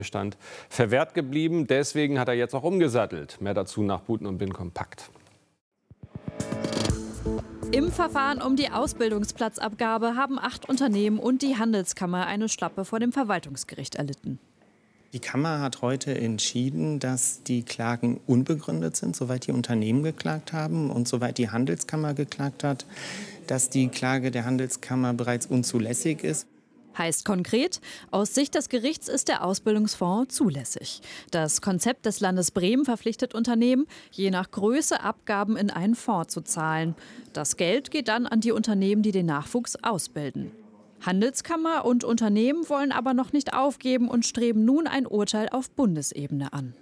Stand verwehrt geblieben. Deswegen hat er jetzt auch umgesattelt. Mehr dazu nach Buten und Bin kompakt. Im Verfahren um die Ausbildungsplatzabgabe haben 8 Unternehmen und die Handelskammer eine Schlappe vor dem Verwaltungsgericht erlitten. Die Kammer hat heute entschieden, dass die Klagen unbegründet sind, soweit die Unternehmen geklagt haben und soweit die Handelskammer geklagt hat, dass die Klage der Handelskammer bereits unzulässig ist. Heißt konkret, aus Sicht des Gerichts ist der Ausbildungsfonds zulässig. Das Konzept des Landes Bremen verpflichtet Unternehmen, je nach Größe Abgaben in einen Fonds zu zahlen. Das Geld geht dann an die Unternehmen, die den Nachwuchs ausbilden. Handelskammer und Unternehmen wollen aber noch nicht aufgeben und streben nun ein Urteil auf Bundesebene an.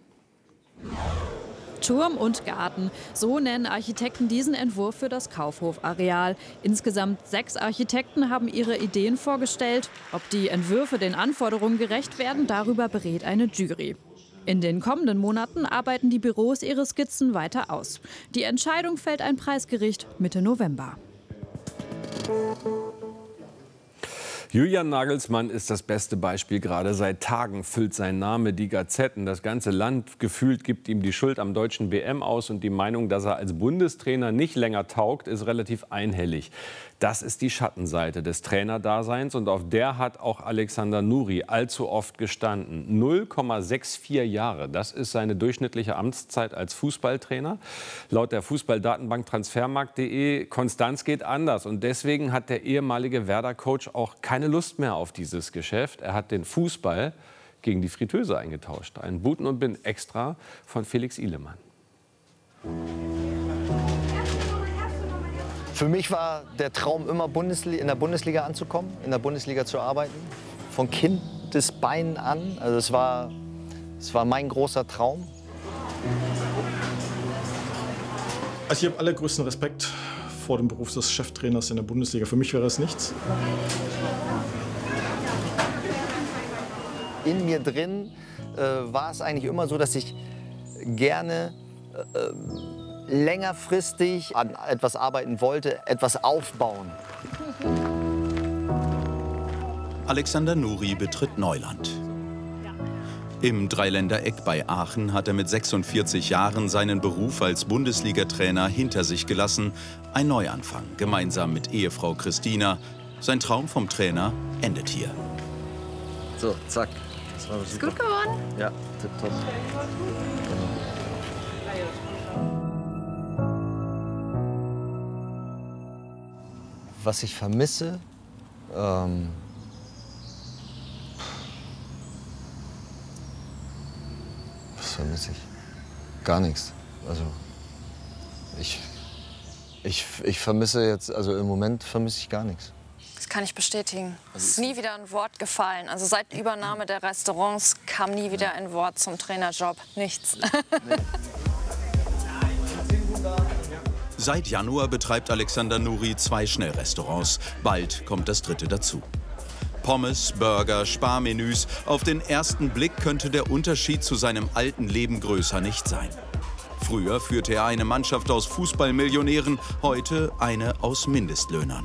Turm und Garten, so nennen Architekten diesen Entwurf für das Kaufhofareal. Insgesamt 6 Architekten haben ihre Ideen vorgestellt. Ob die Entwürfe den Anforderungen gerecht werden, darüber berät eine Jury. In den kommenden Monaten arbeiten die Büros ihre Skizzen weiter aus. Die Entscheidung fällt ein Preisgericht Mitte November. Julian Nagelsmann ist das beste Beispiel. Gerade seit Tagen füllt sein Name die Gazetten. Das ganze Land gefühlt gibt ihm die Schuld am deutschen WM aus. Und die Meinung, dass er als Bundestrainer nicht länger taugt, ist relativ einhellig. Das ist die Schattenseite des Trainerdaseins. Und auf der hat auch Alexander Nuri allzu oft gestanden. 0,64 Jahre, das ist seine durchschnittliche Amtszeit als Fußballtrainer. Laut der Fußballdatenbank Transfermarkt.de, Konstanz geht anders. Und deswegen hat der ehemalige Werder-Coach auch keine Lust mehr auf dieses Geschäft. Er hat den Fußball gegen die Fritteuse eingetauscht. Ein Buten und Bin extra von Felix Ihlemann. Für mich war der Traum immer, in der Bundesliga anzukommen, in der Bundesliga zu arbeiten. Von Kindesbeinen an. Also es war mein großer Traum. Also ich habe allergrößten Respekt vor dem Beruf des Cheftrainers in der Bundesliga. Für mich wäre es nichts. In mir drin war es eigentlich immer so, dass ich gerne längerfristig an etwas arbeiten wollte, etwas aufbauen. Alexander Nuri betritt Neuland. Im Dreiländereck bei Aachen hat er mit 46 Jahren seinen Beruf als Bundesliga-Trainer hinter sich gelassen. Ein Neuanfang, gemeinsam mit Ehefrau Christina. Sein Traum vom Trainer endet hier. So, zack. Das war ist gut geworden? Ja, tipptopp. Was ich vermisse, was vermisse ich? Gar nichts. Also ich vermisse jetzt, also im Moment vermisse ich gar nichts. Das kann ich bestätigen. Es ist nie wieder ein Wort gefallen. Also seit Übernahme der Restaurants kam nie wieder ein Wort zum Trainerjob. Nichts. Nee. Seit Januar betreibt Alexander Nuri 2 Schnellrestaurants. Bald kommt das 3. dazu. Pommes, Burger, Sparmenüs. Auf den ersten Blick könnte der Unterschied zu seinem alten Leben größer nicht sein. Früher führte er eine Mannschaft aus Fußballmillionären, heute eine aus Mindestlöhnern.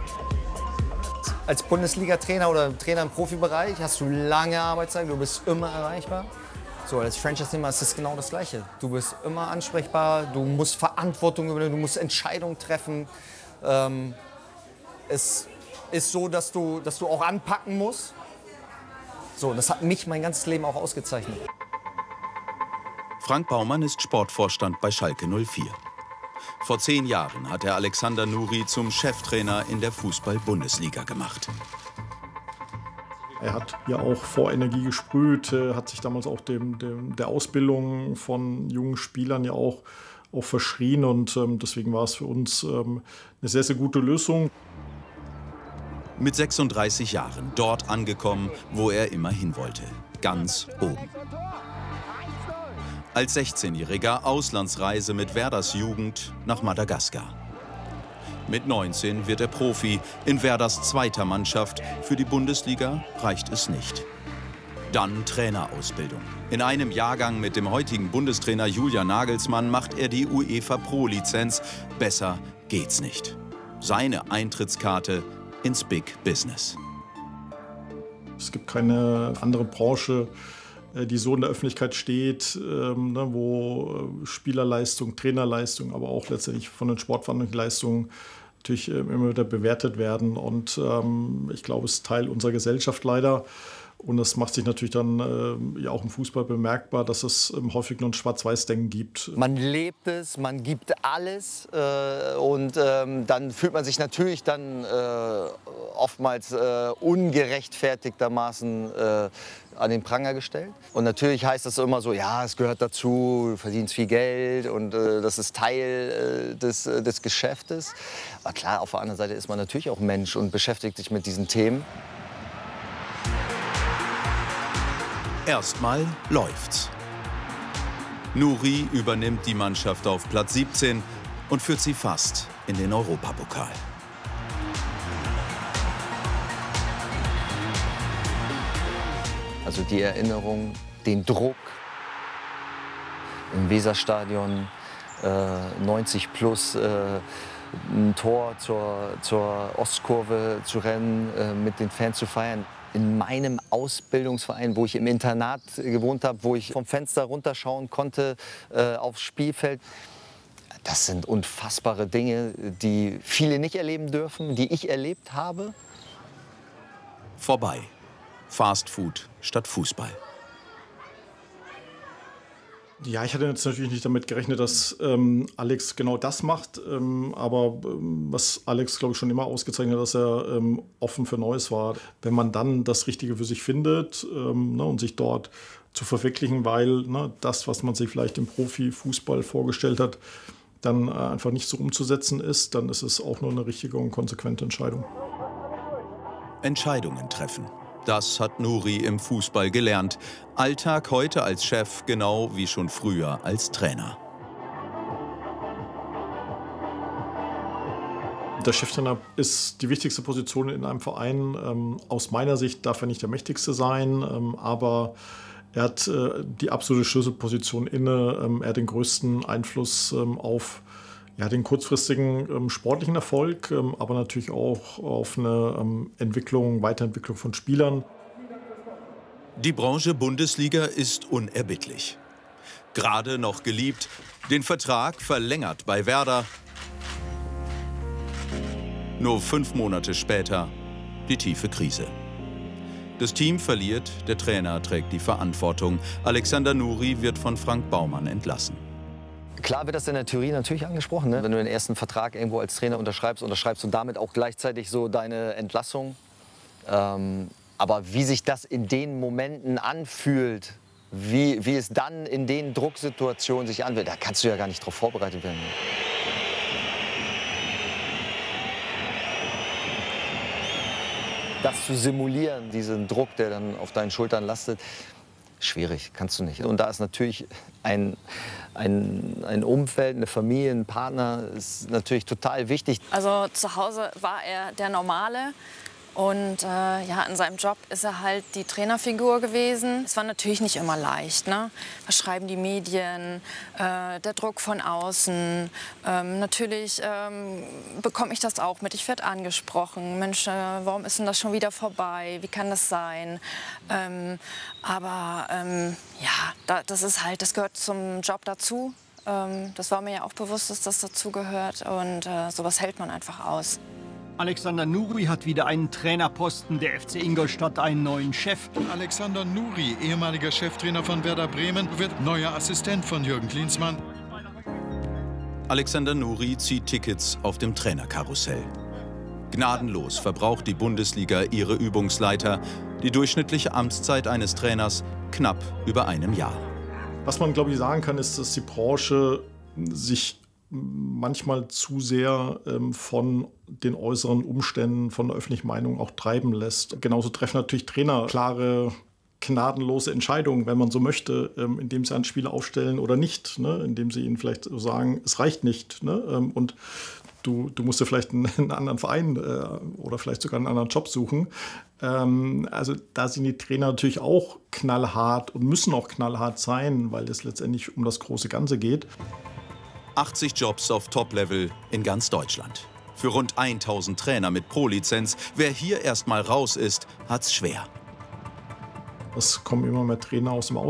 Als Bundesliga-Trainer oder Trainer im Profibereich hast du lange Arbeitszeit, du bist immer erreichbar. So, als Franchise-Nehmer ist es genau das Gleiche. Du bist immer ansprechbar, du musst Verantwortung übernehmen, du musst Entscheidungen treffen. Es ist so, dass du auch anpacken musst. So, das hat mich mein ganzes Leben auch ausgezeichnet. Frank Baumann ist Sportvorstand bei Schalke 04. Vor 10 Jahren hat er Alexander Nuri zum Cheftrainer in der Fußball-Bundesliga gemacht. Er hat ja auch vor Energie gesprüht, hat sich damals auch der Ausbildung von jungen Spielern ja auch verschrien. Und deswegen war es für uns eine sehr, sehr gute Lösung. Mit 36 Jahren dort angekommen, wo er immer hin wollte. Ganz oben. Als 16-Jähriger Auslandsreise mit Werders Jugend nach Madagaskar. Mit 19 wird er Profi in Werders 2. Mannschaft. Für die Bundesliga reicht es nicht. Dann Trainerausbildung. In einem Jahrgang mit dem heutigen Bundestrainer Julian Nagelsmann macht er die UEFA Pro-Lizenz. Besser geht's nicht. Seine Eintrittskarte ins Big Business. Es gibt keine andere Branche, die so in der Öffentlichkeit steht, wo Spielerleistung, Trainerleistung, aber auch letztendlich von den Sportverhandlungsleistungen natürlich immer wieder bewertet werden. Und ich glaube, es ist Teil unserer Gesellschaft leider. Und das macht sich natürlich dann ja auch im Fußball bemerkbar, dass es häufig nur ein Schwarz-Weiß-Denken gibt. Man lebt es, man gibt alles und dann fühlt man sich natürlich dann oftmals ungerechtfertigtermaßen an den Pranger gestellt. Und natürlich heißt das immer so, ja, es gehört dazu, du verdienst viel Geld und das ist Teil des Geschäftes. Aber klar, auf der anderen Seite ist man natürlich auch Mensch und beschäftigt sich mit diesen Themen. Erstmal läuft's. Nouri übernimmt die Mannschaft auf Platz 17 und führt sie fast in den Europapokal. Also die Erinnerung, den Druck im Weserstadion, 90 plus, ein Tor zur Ostkurve zu rennen, mit den Fans zu feiern. In meinem Ausbildungsverein, wo ich im Internat gewohnt habe, wo ich vom Fenster runterschauen konnte aufs Spielfeld. Das sind unfassbare Dinge, die viele nicht erleben dürfen, die ich erlebt habe. Vorbei. Fast Food statt Fußball. Ja, ich hatte jetzt natürlich nicht damit gerechnet, dass Alex genau das macht. Aber was Alex, glaube ich, schon immer ausgezeichnet hat, dass er offen für Neues war. Wenn man dann das Richtige für sich findet und sich dort zu verwirklichen, weil das, was man sich vielleicht im Profifußball vorgestellt hat, dann einfach nicht so umzusetzen ist, dann ist es auch nur eine richtige und konsequente Entscheidung. Entscheidungen treffen. Das hat Nouri im Fußball gelernt. Alltag heute als Chef, genau wie schon früher als Trainer. Der Cheftrainer ist die wichtigste Position in einem Verein. Aus meiner Sicht darf er nicht der mächtigste sein, aber er hat die absolute Schlüsselposition inne. Er hat den größten Einfluss auf den kurzfristigen sportlichen Erfolg, aber natürlich auch auf eine Weiterentwicklung von Spielern. Die Branche Bundesliga ist unerbittlich. Gerade noch geliebt, den Vertrag verlängert bei Werder. Nur 5 Monate später die tiefe Krise. Das Team verliert, der Trainer trägt die Verantwortung. Alexander Nouri wird von Frank Baumann entlassen. Klar wird das in der Theorie natürlich angesprochen, ne? Wenn du den ersten Vertrag irgendwo als Trainer unterschreibst du damit auch gleichzeitig so deine Entlassung. Aber wie sich das in den Momenten anfühlt, wie es dann in den Drucksituationen sich anfühlt, da kannst du ja gar nicht drauf vorbereitet werden. Das zu simulieren, diesen Druck, der dann auf deinen Schultern lastet, schwierig, kannst du nicht. Und da ist natürlich ein Umfeld, eine Familie, ein Partner, ist natürlich total wichtig. Also zu Hause war er der Normale. Und in seinem Job ist er halt die Trainerfigur gewesen. Es war natürlich nicht immer leicht, ne? Was schreiben die Medien, der Druck von außen. Natürlich bekomme ich das auch mit. Ich werde angesprochen. Mensch, warum ist denn das schon wieder vorbei? Wie kann das sein? Das gehört zum Job dazu. Das war mir ja auch bewusst, dass das dazu gehört. Und sowas hält man einfach aus. Alexander Nouri hat wieder einen Trainerposten, der FC Ingolstadt einen neuen Chef. Alexander Nouri, ehemaliger Cheftrainer von Werder Bremen, wird neuer Assistent von Jürgen Klinsmann. Alexander Nouri zieht Tickets auf dem Trainerkarussell. Gnadenlos verbraucht die Bundesliga ihre Übungsleiter. Die durchschnittliche Amtszeit eines Trainers knapp über einem Jahr. Was man, glaube ich, sagen kann, ist, dass die Branche sich manchmal zu sehr von den äußeren Umständen, von der öffentlichen Meinung auch treiben lässt. Genauso treffen natürlich Trainer klare, gnadenlose Entscheidungen, wenn man so möchte, indem sie einen Spieler aufstellen oder nicht, ne? Indem sie ihnen vielleicht sagen, es reicht nicht. Ne? Und du musst dir vielleicht einen anderen Verein oder vielleicht sogar einen anderen Job suchen. Also da sind die Trainer natürlich auch knallhart und müssen auch knallhart sein, weil es letztendlich um das große Ganze geht. 80 Jobs auf Top-Level in ganz Deutschland. Für rund 1000 Trainer mit Pro-Lizenz. Wer hier erstmal raus ist, hat's schwer. Es kommen immer mehr Trainer aus dem Ausland.